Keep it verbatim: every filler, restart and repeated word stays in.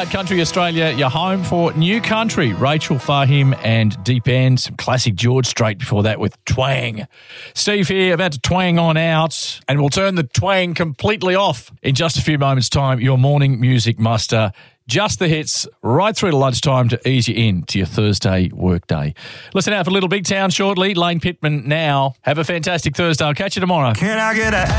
out Country Australia, your home for New Country. Rachel Fahim and Deep End, some classic George Strait before that with Twang. Steve here, about to twang on out, and we'll turn the twang completely off in just a few moments' time. Your morning music muster. Just the hits right through to lunchtime to ease you in to your Thursday workday. Listen out for Little Big Town shortly. Lane Pittman now. Have a fantastic Thursday. I'll catch you tomorrow. Can I get a